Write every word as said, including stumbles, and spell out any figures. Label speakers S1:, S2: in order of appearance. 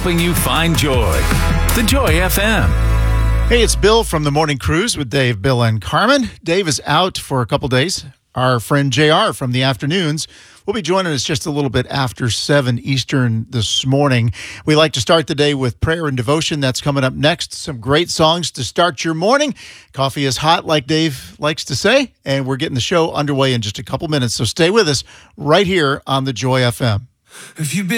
S1: helping you find joy. The Joy F M.
S2: Hey, it's Bill from the Morning Cruise with Dave, Bill, and Carmen. Dave is out for a couple days. Our friend J R from the afternoons will be joining us just a little bit after seven Eastern this morning. We like to start the day with prayer and devotion. That's coming up next. Some great songs to start your morning. Coffee is hot, like Dave likes to say, and we're getting the show underway in just a couple minutes. So stay with us right here on the Joy F M.
S3: If you've been